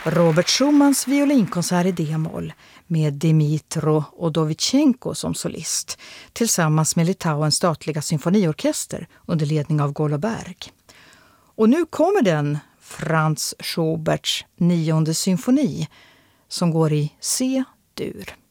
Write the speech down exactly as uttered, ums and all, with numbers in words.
Robert Schumans violinkonsert i D-moll med Dmytro Odovichenko som solist tillsammans med Litauens statliga symfoniorkester under ledning av Goloberg. Och nu kommer den, Franz Schuberts nionde symfoni, som går i C-dur.